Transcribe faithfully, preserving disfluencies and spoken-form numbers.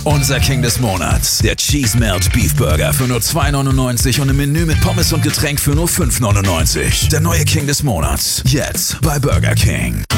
Unser King des Monats. Der Cheese Melt Beef Burger für nur zwei neunundneunzig und im Menü mit Pommes und Getränk für nur fünf neunundneunzig. Der neue King des Monats. Jetzt bei Burger King.